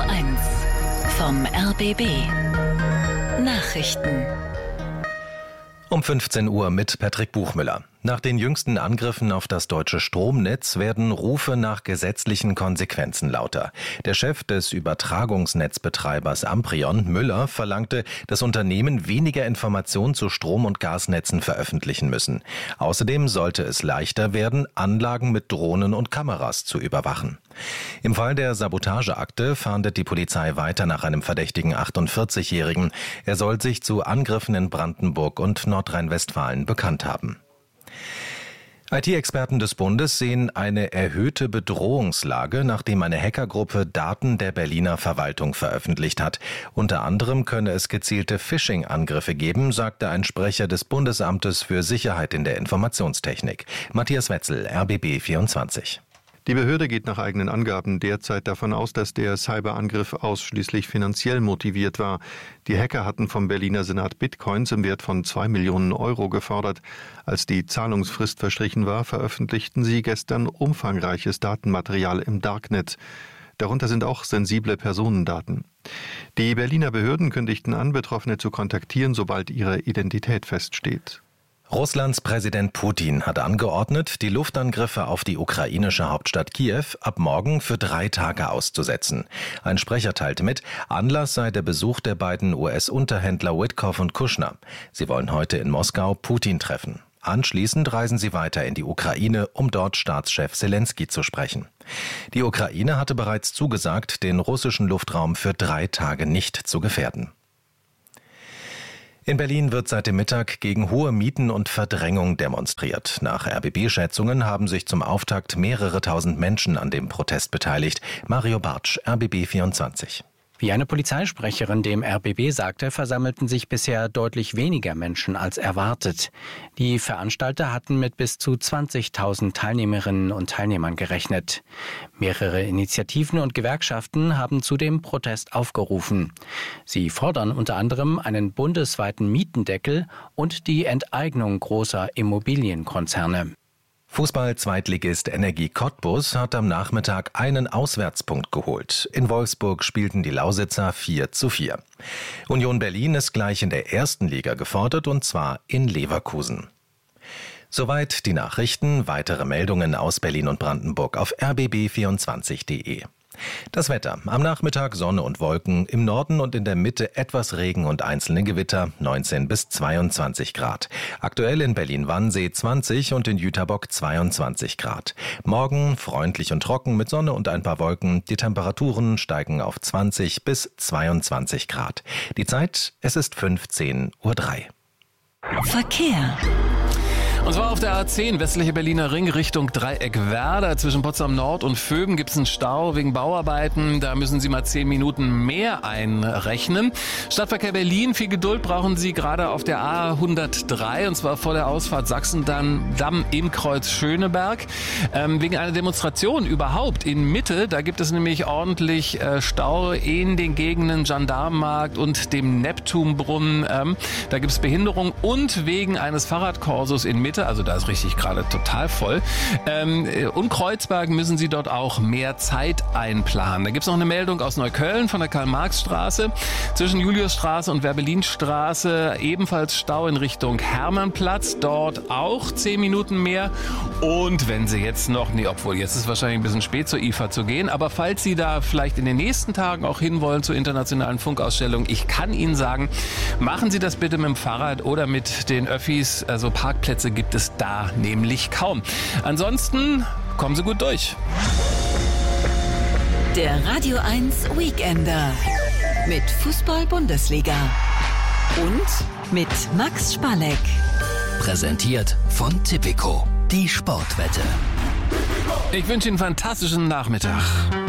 1 vom RBB Nachrichten. Um 15 Uhr mit Patrick Buchmüller. Nach den jüngsten Angriffen auf das deutsche Stromnetz werden Rufe nach gesetzlichen Konsequenzen lauter. Der Chef des Übertragungsnetzbetreibers Amprion, Müller, verlangte, dass Unternehmen weniger Informationen zu Strom- und Gasnetzen veröffentlichen müssen. Außerdem sollte es leichter werden, Anlagen mit Drohnen und Kameras zu überwachen. Im Fall der Sabotageakte fahndet die Polizei weiter nach einem verdächtigen 48-Jährigen. Er soll sich zu Angriffen in Brandenburg und Nordrhein-Westfalen bekannt haben. IT-Experten des Bundes sehen eine erhöhte Bedrohungslage, nachdem eine Hackergruppe Daten der Berliner Verwaltung veröffentlicht hat. Unter anderem könne es gezielte Phishing-Angriffe geben, sagte ein Sprecher des Bundesamtes für Sicherheit in der Informationstechnik. Matthias Wetzel, RBB 24. Die Behörde geht nach eigenen Angaben derzeit davon aus, dass der Cyberangriff ausschließlich finanziell motiviert war. Die Hacker hatten vom Berliner Senat Bitcoins im Wert von 2 Millionen Euro gefordert. Als die Zahlungsfrist verstrichen war, veröffentlichten sie gestern umfangreiches Datenmaterial im Darknet. Darunter sind auch sensible Personendaten. Die Berliner Behörden kündigten an, Betroffene zu kontaktieren, sobald ihre Identität feststeht. Russlands Präsident Putin hat angeordnet, die Luftangriffe auf die ukrainische Hauptstadt Kiew ab morgen für 3 Tage auszusetzen. Ein Sprecher teilte mit, Anlass sei der Besuch der beiden US-Unterhändler Witkoff und Kushner. Sie wollen heute in Moskau Putin treffen. Anschließend reisen sie weiter in die Ukraine, um dort Staatschef Selenskyj zu sprechen. Die Ukraine hatte bereits zugesagt, den russischen Luftraum für 3 Tage nicht zu gefährden. In Berlin wird seit dem Mittag gegen hohe Mieten und Verdrängung demonstriert. Nach RBB-Schätzungen haben sich zum Auftakt mehrere tausend Menschen an dem Protest beteiligt. Mario Bartsch, RBB 24. Wie eine Polizeisprecherin dem RBB sagte, versammelten sich bisher deutlich weniger Menschen als erwartet. Die Veranstalter hatten mit bis zu 20.000 Teilnehmerinnen und Teilnehmern gerechnet. Mehrere Initiativen und Gewerkschaften haben zu dem Protest aufgerufen. Sie fordern unter anderem einen bundesweiten Mietendeckel und die Enteignung großer Immobilienkonzerne. Fußball-Zweitligist Energie Cottbus hat am Nachmittag einen Auswärtspunkt geholt. In Wolfsburg spielten die Lausitzer 4:4. Union Berlin ist gleich in der ersten Liga gefordert, und zwar in Leverkusen. Soweit die Nachrichten. Weitere Meldungen aus Berlin und Brandenburg auf rbb24.de. Das Wetter. Am Nachmittag Sonne und Wolken, im Norden und in der Mitte etwas Regen und einzelne Gewitter, 19 bis 22 Grad. Aktuell in Berlin-Wannsee 20 und in Jüterbock 22 Grad. Morgen freundlich und trocken mit Sonne und ein paar Wolken. Die Temperaturen steigen auf 20 bis 22 Grad. Die Zeit, es ist 15:03 Uhr. Verkehr. Und zwar auf der A10, westliche Berliner Ring Richtung Dreieck-Werder. Zwischen Potsdam Nord und Vöben gibt es einen Stau wegen Bauarbeiten. Da müssen Sie mal 10 Minuten mehr einrechnen. Stadtverkehr Berlin, viel Geduld brauchen Sie gerade auf der A103, und zwar vor der Ausfahrt Sachsendamm im Kreuz Schöneberg. Wegen einer Demonstration überhaupt in Mitte, da gibt es nämlich ordentlich Stau in den Gegenden Gendarmenmarkt und dem Neptunbrunnen. Da gibt es Behinderung, und wegen eines Fahrradkorsos in Mitte, also da ist richtig gerade total voll. Und Kreuzberg müssen Sie dort auch mehr Zeit einplanen. Da gibt es noch eine Meldung aus Neukölln von der Karl-Marx-Straße. Zwischen Juliusstraße und Werbelinstraße ebenfalls Stau in Richtung Hermannplatz. Dort auch 10 Minuten mehr. Und wenn Sie jetzt noch, obwohl jetzt ist wahrscheinlich ein bisschen spät zur IFA zu gehen, aber falls Sie da vielleicht in den nächsten Tagen auch hinwollen zur internationalen Funkausstellung, ich kann Ihnen sagen, machen Sie das bitte mit dem Fahrrad oder mit den Öffis. Also Parkplätze gibt es da nämlich kaum. Ansonsten kommen Sie gut durch. Der Radio 1 Weekender mit Fußball-Bundesliga und mit Max Spalleck. Präsentiert von Tipico, die Sportwette. Ich wünsche Ihnen einen fantastischen Nachmittag.